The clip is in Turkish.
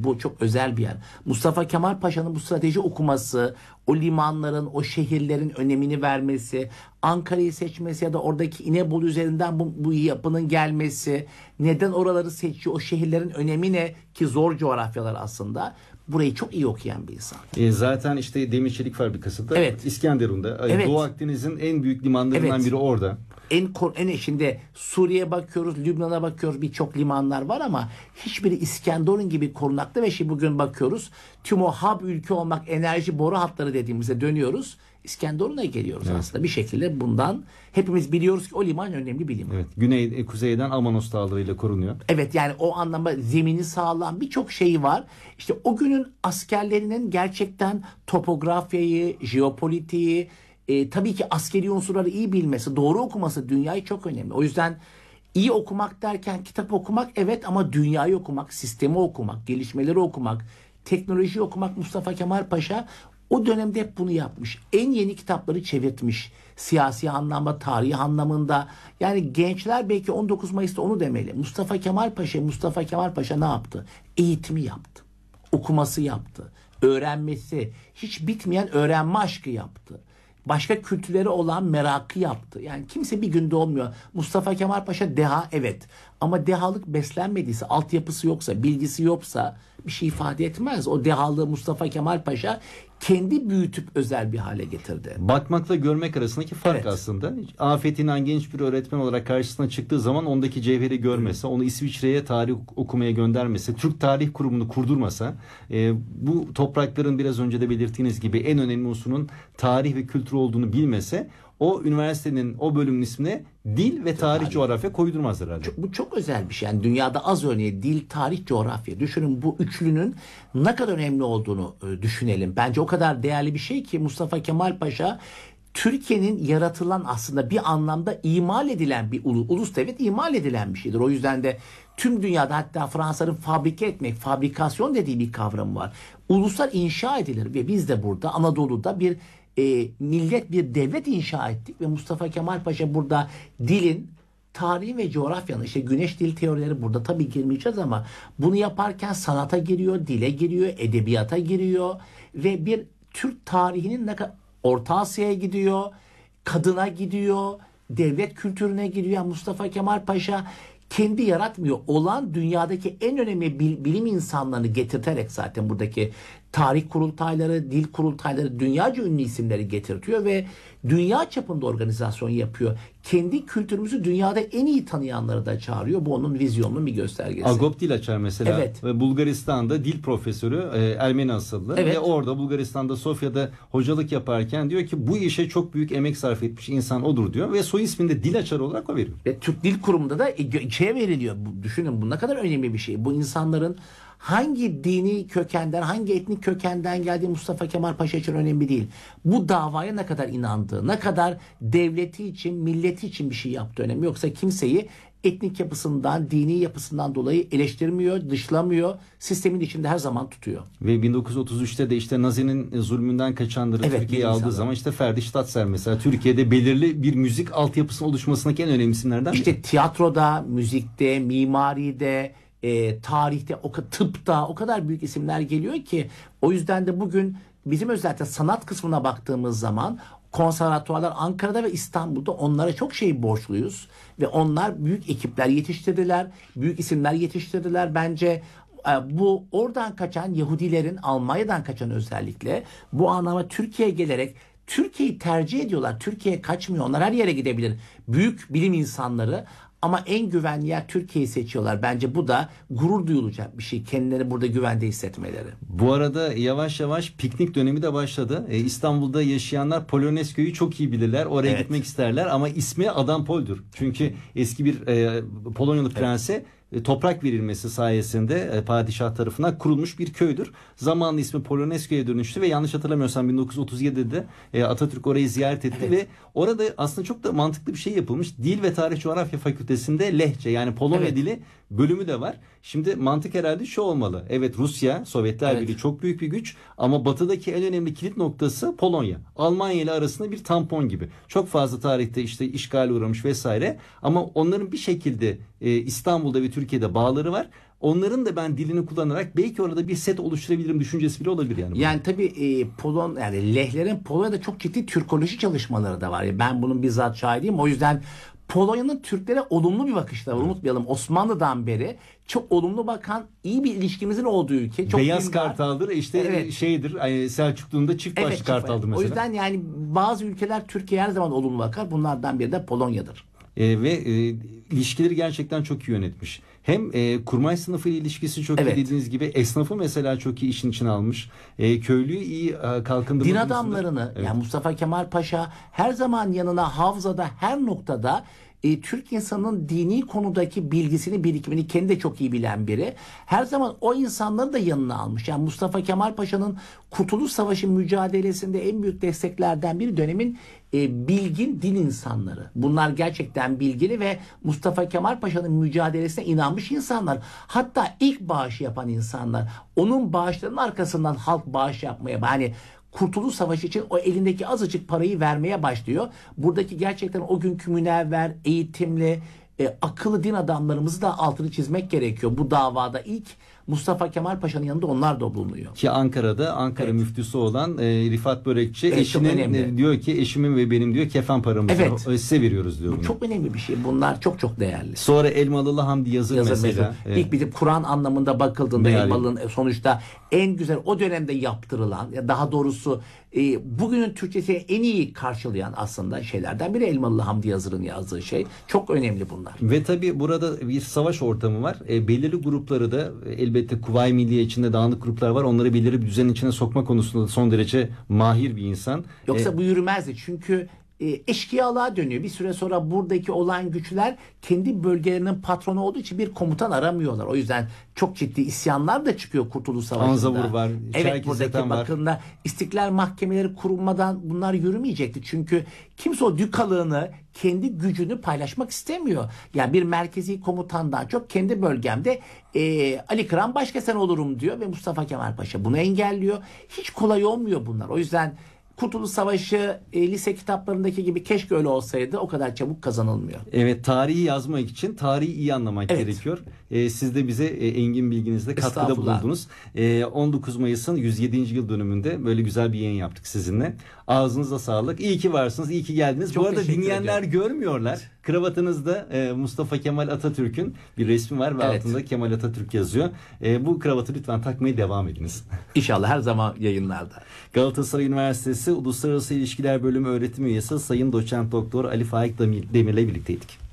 bu çok özel bir yer. Mustafa Kemal Paşa'nın bu strateji okuması, o limanların, o şehirlerin önemini vermesi, Ankara'yı seçmesi ya da oradaki İnebolu üzerinden bu yapının gelmesi, neden oraları seçiyor, o şehirlerin önemi ne ki zor coğrafyalar aslında. Burayı çok iyi okuyan bir insan. Zaten işte demir çelik fabrikası da İskenderun'da. Evet. Doğu Akdeniz'in en büyük limanlarından biri orada. En içinde Suriye'ye bakıyoruz, Lübnan'a bakıyoruz, birçok limanlar var ama hiçbiri İskenderun gibi korunaklı ve şimdi bugün bakıyoruz tüm o hub ülke olmak, enerji boru hatları dediğimizde dönüyoruz. İskenderun'a geliyoruz aslında. Bir şekilde bundan hepimiz biliyoruz ki o liman önemli bir liman. Evet. Kuzeyden Amanos dağlarıyla korunuyor. Evet, yani o anlamda zemini sağlam birçok şeyi var. İşte o günün askerlerinin gerçekten topografyayı, jeopolitiği, tabii ki askeri unsurları iyi bilmesi, doğru okuması dünyayı çok önemli. O yüzden iyi okumak derken kitap okumak evet ama dünyayı okumak, sistemi okumak, gelişmeleri okumak, teknolojiyi okumak. Mustafa Kemal Paşa o dönemde hep bunu yapmış. En yeni kitapları çevirtmiş. Siyasi anlamda, tarihi anlamında. Yani gençler belki 19 Mayıs'ta onu demeli. Mustafa Kemal Paşa ne yaptı? Eğitimi yaptı. Okuması yaptı. Öğrenmesi, hiç bitmeyen öğrenme aşkı yaptı. Başka kültürleri olan merakı yaptı. Yani kimse bir günde olmuyor. Mustafa Kemal Paşa deha evet. Ama dehalık beslenmediyse, altyapısı yoksa, bilgisi yoksa bir şey ifade etmez. O dehalığı Mustafa Kemal Paşa kendi büyütüp özel bir hale getirdi. Bakmakla görmek arasındaki fark aslında. Afet İnan genç bir öğretmen olarak karşısına çıktığı zaman ondaki cevheri görmese, onu İsviçre'ye tarih okumaya göndermese, Türk Tarih Kurumu'nu kurdurmasa, bu toprakların biraz önce de belirttiğiniz gibi en önemli unsurun tarih ve kültür olduğunu bilmese, o üniversitenin o bölümün ismine dil ve tarih coğrafya koydurmaz herhalde. Bu çok özel bir şey. Yani dünyada az örneği dil, tarih, coğrafya. Düşünün bu üçlünün ne kadar önemli olduğunu düşünelim. Bence o kadar değerli bir şey ki Mustafa Kemal Paşa Türkiye'nin yaratılan aslında bir anlamda imal edilen bir ulus devlet imal edilen bir şeydir. O yüzden de tüm dünyada hatta Fransa'nın fabrike etmek, fabrikasyon dediği bir kavramı var. Uluslar inşa edilir ve biz de burada Anadolu'da bir millet, bir devlet inşa ettik ve Mustafa Kemal Paşa burada dilin, tarihin ve coğrafyanın, işte güneş dil teorileri burada tabii girmeyeceğiz ama bunu yaparken sanata giriyor, dile giriyor, edebiyata giriyor ve bir Türk tarihinin ne kadar Orta Asya'ya gidiyor, kadına gidiyor, devlet kültürüne gidiyor. Yani Mustafa Kemal Paşa kendi yaratmıyor. Olan dünyadaki en önemli bilim insanlarını getirterek zaten buradaki tarih kurultayları, dil kurultayları, dünyaca ünlü isimleri getirtiyor ve dünya çapında organizasyon yapıyor. Kendi kültürümüzü dünyada en iyi tanıyanları da çağırıyor. Bu onun vizyonunun bir göstergesi. Agop Dilaçar mesela. Evet. Bulgaristan'da dil profesörü, Ermeni asıllı. Evet. Ve orada Bulgaristan'da Sofya'da hocalık yaparken diyor ki bu işe çok büyük emek sarf etmiş insan odur diyor. Ve soy ismini de Dilaçar olarak o veriyor. Ve Türk Dil Kurumu'nda da veriliyor. Düşünün bu ne kadar önemli bir şey. Bu insanların hangi dini kökenden, hangi etnik kökenden geldiği Mustafa Kemal Paşa için önemli değil. Bu davaya ne kadar inandığı, ne kadar devleti için, milleti için bir şey yaptığı önemli. Yoksa kimseyi etnik yapısından, dini yapısından dolayı eleştirmiyor, dışlamıyor. Sistemin içinde her zaman tutuyor. Ve 1933'te de işte Nazi'nin zulmünden kaçanları Türkiye'ye aldığı zaman işte Ferdi Ştatser mesela Türkiye'de belirli bir müzik altyapısının oluşmasındaki en önemli isimlerden biri. İşte tiyatroda, müzikte, mimaride, tarihte, tıpta o kadar büyük isimler geliyor ki o yüzden de bugün bizim özellikle sanat kısmına baktığımız zaman konservatuvarlar Ankara'da ve İstanbul'da onlara çok şey borçluyuz ve onlar büyük ekipler yetiştirdiler, büyük isimler yetiştirdiler. Bence bu oradan kaçan Yahudilerin, Almanya'dan kaçan özellikle bu anlamda Türkiye'ye gelerek Türkiye'yi tercih ediyorlar. Türkiye'ye kaçmıyor. Onlar her yere gidebilir. Büyük bilim insanları ama en güvenli yer Türkiye'yi seçiyorlar. Bence bu da gurur duyulacak bir şey. Kendileri burada güvende hissetmeleri. Bu arada yavaş yavaş piknik dönemi de başladı. İstanbul'da yaşayanlar Polonezköy'ü çok iyi bilirler. Oraya gitmek isterler ama ismi Adampol'dur. Çünkü eski bir Polonyalı prense toprak verilmesi sayesinde padişah tarafından kurulmuş bir köydür. Zamanla ismi Polonezköy'e dönüştü ve yanlış hatırlamıyorsam 1937'de Atatürk orayı ziyaret etti ve orada aslında çok da mantıklı bir şey yapılmış. Dil ve Tarih Coğrafya Fakültesinde Lehçe yani Polonya dili bölümü de var. Şimdi mantık herhalde şu olmalı. Evet Rusya, Sovyetler Birliği çok büyük bir güç ama batıdaki en önemli kilit noktası Polonya. Almanya ile arasında bir tampon gibi. Çok fazla tarihte işte işgale uğramış vesaire ama onların bir şekilde İstanbul'da ve Türkiye'de bağları var. onların da ben dilini kullanarak belki orada bir set oluşturabilirim düşüncesi bile olabilir yani. Yani tabii yani Lehlerin Polonya'da çok ciddi Türkoloji çalışmaları da var. Yani ben bunun bizzat şahidiyim. O yüzden Polonya'nın Türklere olumlu bir bakışları var. Unutmayalım, Osmanlı'dan beri çok olumlu bakan, iyi bir ilişkimizin olduğu ülke. Çok Beyaz kartaldır işte, şeydir, Selçuklu'nda çift başlı kartaldır mesela. O yüzden yani bazı ülkeler Türkiye'ye her zaman olumlu bakar. Bunlardan biri de Polonya'dır. Ve ilişkileri gerçekten çok iyi yönetmiş. Hem kurmay sınıfı ile ilişkisi çok iyi, dediğiniz gibi esnafı mesela çok iyi işin içine almış. Köylüyü iyi kalkındırma. Din adamlarını, yani Mustafa Kemal Paşa her zaman yanına havzada, her noktada Türk insanının dini konudaki bilgisini, birikimini kendi de çok iyi bilen biri. Her zaman o insanları da yanına almış. Yani Mustafa Kemal Paşa'nın Kurtuluş Savaşı mücadelesinde en büyük desteklerden biri dönemin bilgin din insanları. Bunlar gerçekten bilgili ve Mustafa Kemal Paşa'nın mücadelesine inanmış insanlar. Hatta ilk bağışı yapan insanlar. Onun bağışlarının arkasından halk bağış yapmaya, hani Kurtuluş Savaşı için o elindeki azıcık parayı vermeye başlıyor. Buradaki gerçekten o günkü münevver, eğitimli, akıllı din adamlarımızı da altını çizmek gerekiyor. Bu davada ilk Mustafa Kemal Paşa'nın yanında onlar da bulunuyor. Ki Ankara'da Ankara müftüsü olan Rifat Börekçi eşinin diyor ki eşimin ve benim diyor kefen paramızı size veriyoruz diyor. Bu çok önemli bir şey. Bunlar çok çok değerli. Sonra Elmalılı Hamdi Yazır mesela. İlk bir de Kur'an anlamında bakıldığında Elmalı'nın sonuçta en güzel o dönemde yaptırılan, ya daha doğrusu bugünün Türkçesini en iyi karşılayan aslında şeylerden biri Elmalılı Hamdi Yazır'ın yazdığı şey. Çok önemli bunlar. Ve tabii burada bir savaş ortamı var. Belirli grupları da elbette Kuvayi Milliye içinde dağınık gruplar var. Onları belirli bir düzenin içine sokma konusunda son derece mahir bir insan. Yoksa bu yürümezdi. Çünkü eşkıyalığa dönüyor. Bir süre sonra buradaki olan güçler kendi bölgelerinin patronu olduğu için bir komutan aramıyorlar. O yüzden çok ciddi isyanlar da çıkıyor Kurtuluş Savaşı'nda. Anzavur var. Evet, buradaki bakımda istiklal mahkemeleri kurulmadan bunlar yürümeyecekti. Çünkü kimse o dükalığını, kendi gücünü paylaşmak istemiyor. Yani bir merkezi komutandan çok kendi bölgemde Ali Kıran Başkesen olurum diyor ve Mustafa Kemal Paşa bunu engelliyor. Hiç kolay olmuyor bunlar. O yüzden Kurtuluş Savaşı lise kitaplarındaki gibi keşke öyle olsaydı, o kadar çabuk kazanılmıyor. Evet, tarihi yazmak için tarihi iyi anlamak gerekiyor. Siz de bize engin bilginizle katkıda bulundunuz. 19 Mayıs'ın 107. yıl dönümünde böyle güzel bir yayın yaptık sizinle. Ağzınıza sağlık. İyi ki varsınız, iyi ki geldiniz. Çok bu arada dinleyenler görmüyorlar. Kravatınızda Mustafa Kemal Atatürk'ün bir resmi var ve altında Kemal Atatürk yazıyor. Bu kravatı lütfen takmaya devam ediniz. İnşallah her zaman yayınlarda. Galatasaray Üniversitesi Uluslararası İlişkiler Bölümü öğretim üyesi Sayın Doçent Doktor Ali Faik Demir'le birlikteydik.